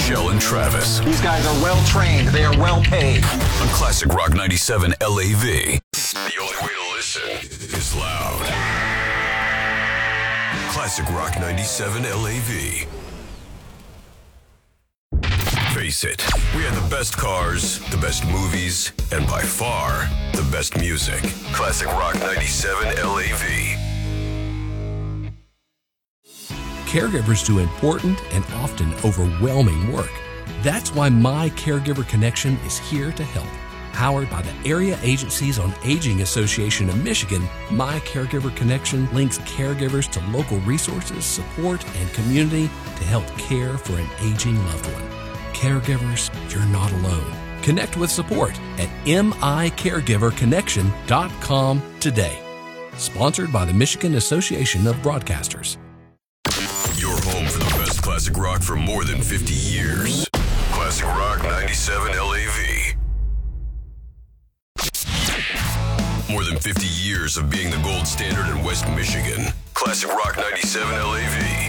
Michelle and Travis. These guys are well trained. They are well paid. On Classic Rock 97 LAV. The only way to listen is loud. Classic Rock 97 LAV. Face it, we had the best cars, the best movies, and by far, the best music. Classic Rock 97 LAV. Caregivers do important and often overwhelming work. That's why My Caregiver Connection is here to help. Powered by the Area Agencies on Aging Association of Michigan, My Caregiver Connection links caregivers to local resources, support, and community to help care for an aging loved one. Caregivers, you're not alone. Connect with support at micaregiverconnection.com today. Sponsored by the Michigan Association of Broadcasters. Your home for the best classic rock for more than 50 years. Classic Rock 97 LAV. More than 50 years of being the gold standard in West Michigan. Classic Rock 97 LAV.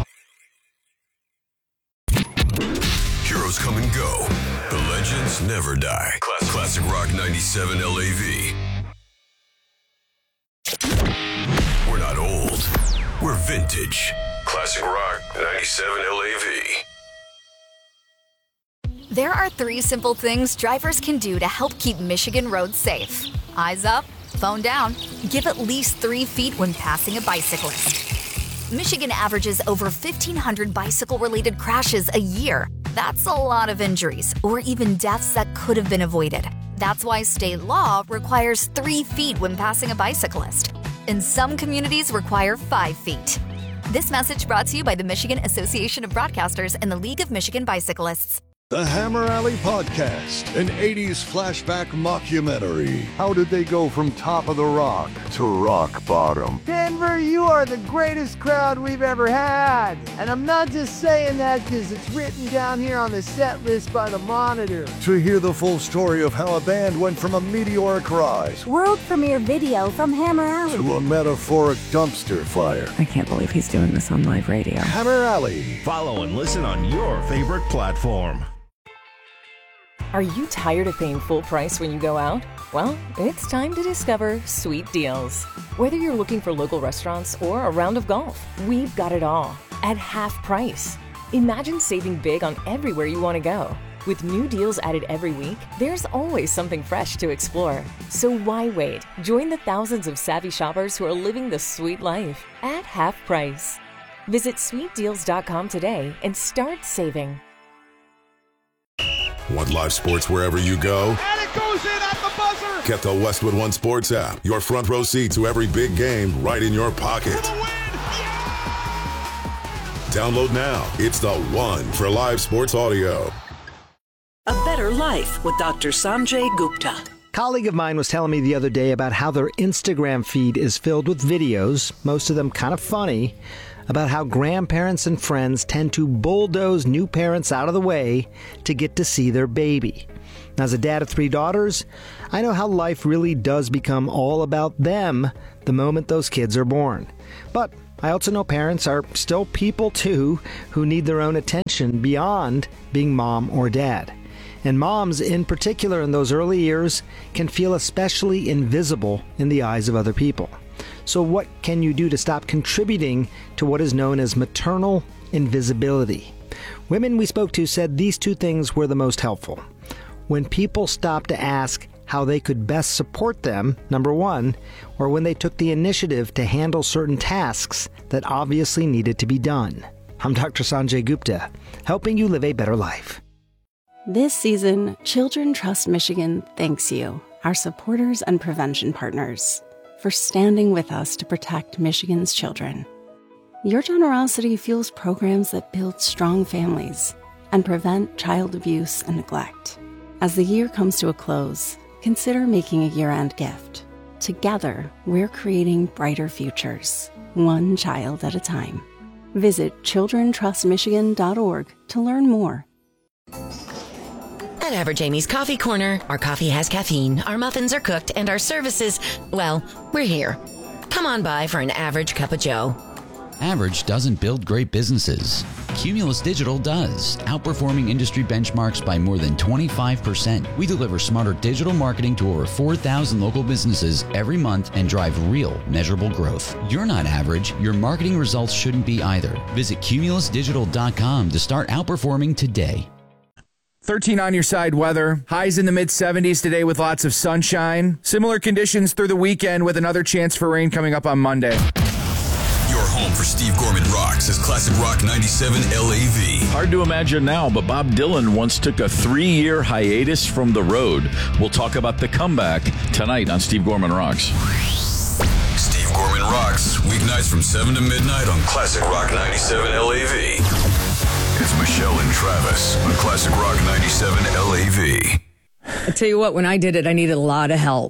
Heroes come and go. The legends never die. Classic Rock 97 LAV. We're not old. We're vintage. Classic Rock 97 LAV. There are 3 simple things drivers can do to help keep Michigan roads safe. Eyes up, phone down, give at least 3 feet when passing a bicyclist. Michigan averages over 1,500 bicycle-related crashes a year. That's a lot of injuries, or even deaths that could have been avoided. That's why state law requires 3 feet when passing a bicyclist. And some communities require 5 feet. This message brought to you by the Michigan Association of Broadcasters and the League of Michigan Bicyclists. The Hammer Alley Podcast, an 80s flashback mockumentary. How did they go from top of the rock to rock bottom? Denver, you are the greatest crowd we've ever had. And I'm not just saying that because it's written down here on the set list by the Monitor. To hear the full story of how a band went from a meteoric rise, world premiere video from Hammer Alley, to a metaphoric dumpster fire. I can't believe he's doing this on live radio. Hammer Alley. Follow and listen on your favorite platform. Are you tired of paying full price when you go out? Well, it's time to discover Sweet Deals. Whether you're looking for local restaurants or a round of golf, we've got it all at half price. Imagine saving big on everywhere you want to go. With new deals added every week, there's always something fresh to explore. So why wait? Join the thousands of savvy shoppers who are living the sweet life at half price. Visit sweetdeals.com today and start saving. Want live sports wherever you go? And it goes in at the buzzer! Get the Westwood One Sports app. Your front row seat to every big game right in your pocket. For the win! Yeah! Download now. It's the one for live sports audio. A Better Life with Dr. Sanjay Gupta. A colleague of mine was telling me the other day about how their Instagram feed is filled with videos, most of them kind of funny, about how grandparents and friends tend to bulldoze new parents out of the way to get to see their baby. As a dad of 3 daughters, I know how life really does become all about them the moment those kids are born. But I also know parents are still people too who need their own attention beyond being mom or dad. And moms, in particular in those early years, can feel especially invisible in the eyes of other people. So what can you do to stop contributing to what is known as maternal invisibility? Women we spoke to said these 2 things were the most helpful. When people stopped to ask how they could best support them, number 1, or when they took the initiative to handle certain tasks that obviously needed to be done. I'm Dr. Sanjay Gupta, helping you live a better life. This season, Children Trust Michigan thanks you, our supporters and prevention partners, for standing with us to protect Michigan's children. Your generosity fuels programs that build strong families and prevent child abuse and neglect. As the year comes to a close, consider making a year-end gift. Together, we're creating brighter futures, one child at a time. Visit childrentrustmichigan.org to learn more. At Average Amy's Coffee Corner, our coffee has caffeine, our muffins are cooked, and our services, well, we're here. Come on by for an average cup of joe. Average doesn't build great businesses. Cumulus Digital does, outperforming industry benchmarks by more than 25%. We deliver smarter digital marketing to over 4,000 local businesses every month and drive real, measurable growth. You're not average. Your marketing results shouldn't be either. Visit cumulusdigital.com to start outperforming today. 13 on your side weather. Highs in the mid-70s today with lots of sunshine. Similar conditions through the weekend with another chance for rain coming up on Monday. Your home for Steve Gorman Rocks is Classic Rock 97 LAV. Hard to imagine now, but Bob Dylan once took a 3-year hiatus from the road. We'll talk about the comeback tonight on Steve Gorman Rocks. Steve Gorman Rocks, weeknights from 7 to midnight on Classic Rock 97 LAV. It's Michelle and Travis on Classic Rock 97 LAV. I tell you what, when I did it, I needed a lot of help.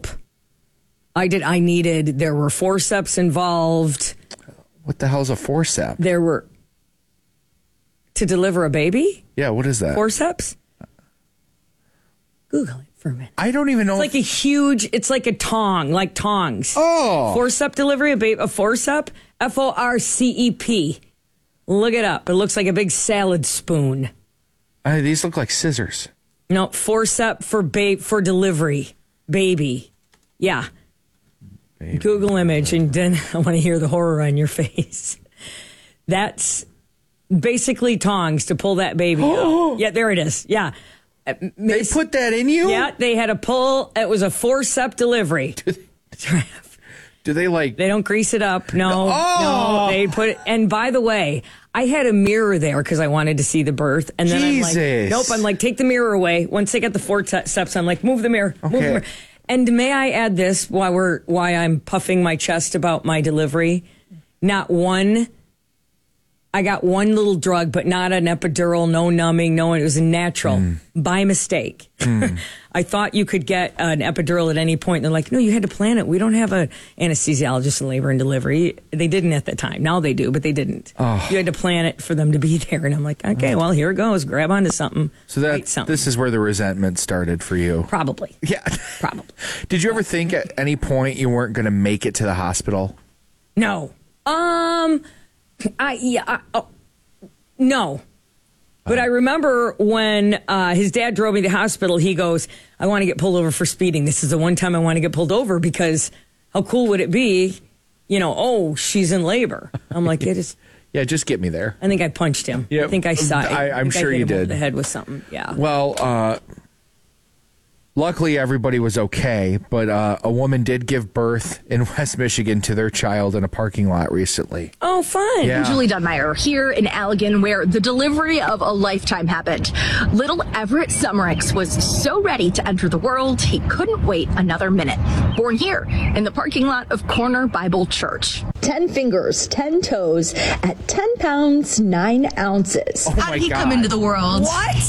There were forceps involved. What the hell is a forcep? There were, to deliver a baby? Yeah, what is that? Forceps? Google it for a minute. I don't even know. It's like a tong, like tongs. Oh. Forcep delivery, a forcep, F-O-R-C-E-P. Look it up. It looks like a big salad spoon. These look like scissors. No, forcep for delivery. Baby. Yeah. Baby. Google image, and then I want to hear the horror on your face. That's basically tongs to pull that baby out. Yeah, there it is. Yeah. They put that in you? Yeah, they had a pull. It was a forcep delivery. Do they They don't grease it up. No, they put it. And by the way, I had a mirror there because I wanted to see the birth. And then I'm like, take the mirror away. Once they get the forceps, I'm like, move the mirror. Okay. Move the mirror. And may I add this why I'm puffing my chest about my delivery? I got one little drug, but not an epidural, no numbing, no, it was a natural by mistake. I thought you could get an epidural at any point. And they're like, no, you had to plan it. We don't have an anesthesiologist in labor and delivery. They didn't at the time. Now they do, but they didn't. Oh. You had to plan it for them to be there. And I'm like, okay, well, here it goes. Grab onto something. So this is where the resentment started for you. Probably. Yeah. Probably. Did you ever think at any point you weren't going to make it to the hospital? No. No. But I remember when his dad drove me to the hospital, he goes, I want to get pulled over for speeding. This is the one time I want to get pulled over because how cool would it be? She's in labor. I'm like, it is. Yeah, just get me there. I think I punched him. Yeah, I think I saw it. I'm sure you did. Over the head with something. Yeah. Well, luckily, everybody was okay, but a woman did give birth in West Michigan to their child in a parking lot recently. Oh, fun. Yeah. Julie Dunmeyer here in Allegan, where the delivery of a lifetime happened. Little Everett Summerick was so ready to enter the world, he couldn't wait another minute. Born here in the parking lot of Corner Bible Church. 10 fingers, 10 toes at 10 pounds, 9 ounces. Oh, how did he come into the world? What?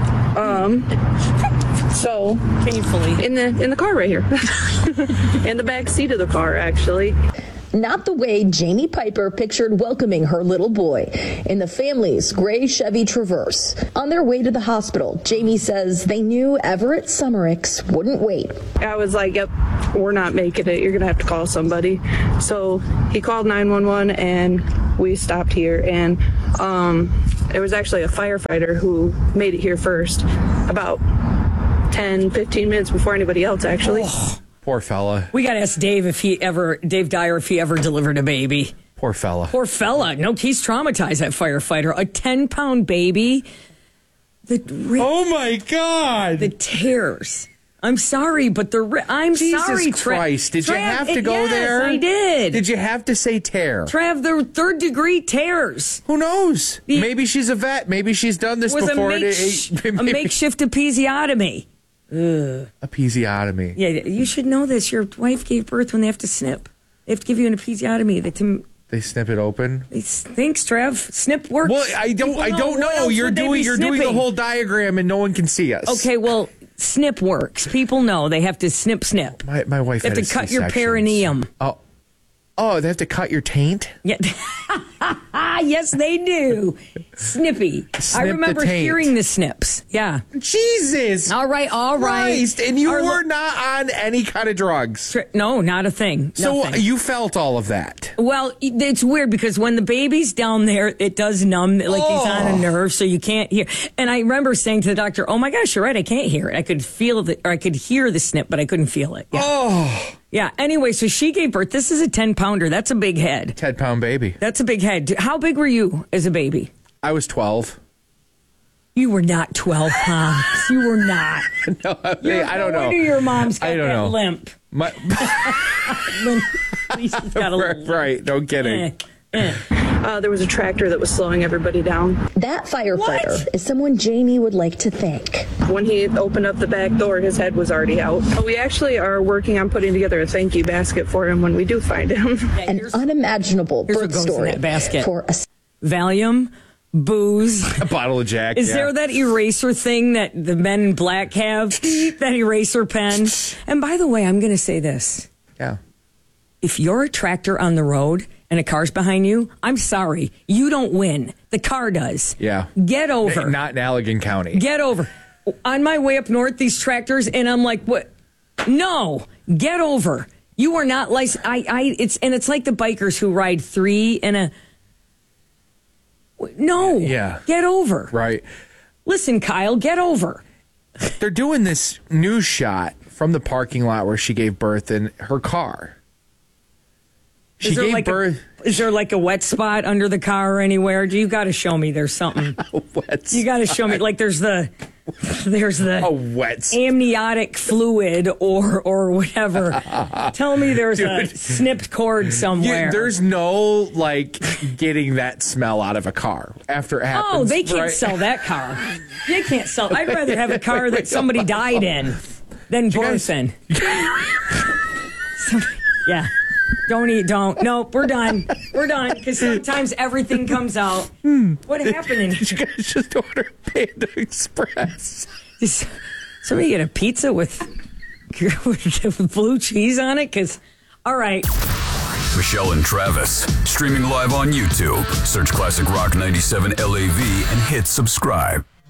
So painfully in the car right here, in the back seat of the car, actually. Not the way Jamie Piper pictured welcoming her little boy in the family's gray Chevy Traverse. On their way to the hospital, Jamie says they knew Everett Summerick wouldn't wait. I was like, yep, we're not making it. You're going to have to call somebody. So he called 911 and we stopped here. And it was actually a firefighter who made it here first, about 10, 15 minutes before anybody else, actually. Oh, poor fella. We got to ask Dave Dave Dyer if he ever delivered a baby. Poor fella. Poor fella. No, he's traumatized, that firefighter. A 10-pound baby. Oh, my God. The tears. I'm sorry, but Jesus sorry, Christ. Did you have to go there? Yes, I did. Did you have to say tear? Trav, the third-degree tears. Who knows? Maybe she's a vet. Maybe she's done this before. A makeshift episiotomy. Ugh. Episiotomy. Yeah, you should know this. Your wife gave birth when they have to snip. They have to give you an episiotomy. They snip it open. Thanks, Trev. Snip works. Well, I don't know. You're doing the whole diagram, and no one can see us. Okay, well, snip works. People know they have to snip. My wife they have to cut your perineum. Oh, they have to cut your taint? Yeah. Yes, they do. Snippy. I remember hearing the snips. Yeah. Jesus. All right. Christ. And you were not on any kind of drugs. No, not a thing. So Nothing. you felt all of that. Well, it's weird because when the baby's down there, it does numb, like he's on a nerve, so you can't hear. And I remember saying to the doctor, "Oh my gosh, you're right, I can't hear it. I could feel I could hear the snip, but I couldn't feel it." Yeah. Oh. Yeah. Anyway, so she gave birth. This is a 10-pounder. That's a big head. 10-pound baby. That's a big head. How big were you as a baby? I was 12. You were not 12 pounds. You were not. No, I don't know. Where do your mom's got I don't know. limp? Lisa's got a limp. Right. No kidding. There was a tractor that was slowing everybody down. That firefighter is someone Jamie would like to thank. When he opened up the back door, his head was already out. We actually are working on putting together a thank you basket for him when we do find him. An unimaginable birth story in that basket. For a Valium, booze, a bottle of Jack. Is there that eraser thing that the men in black have? That eraser pen. And by the way, I'm going to say this. Yeah. If you're a tractor on the road and a car's behind you, I'm sorry. You don't win. The car does. Yeah. Get over. Not in Allegan County. Get over. On my way up north, these tractors, and I'm like, what? No. Get over. You are not licensed. It's like the bikers who ride 3 in a... No. Yeah. Get over. Right. Listen, Kyle, get over. They're doing this news shot from the parking lot where she gave birth in her car. She gave birth. Is there like a wet spot under the car or anywhere? You got to show me there's something. Wet you got to show me. Like there's the a wet amniotic fluid or whatever. Tell me there's a snipped cord somewhere. Yeah, there's no like getting that smell out of a car after it happens. Oh, they can't sell that car. They can't sell. I'd rather have a car that somebody died in than birth in. Yeah. Don't eat, don't. Nope, we're done. We're done. Because sometimes everything comes out. What happened in here? You guys just ordered Panda Express. Somebody get a pizza with blue cheese on it? Because, all right. Michelle and Travis, streaming live on YouTube. Search Classic Rock 97 LAV and hit subscribe.